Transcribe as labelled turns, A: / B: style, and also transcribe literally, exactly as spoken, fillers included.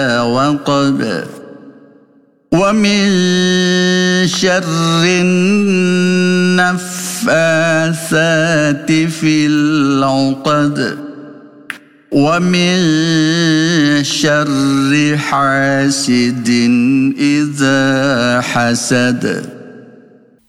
A: وقب ومن شر النفاثات في العقد ومن شر حاسد إذا حسد.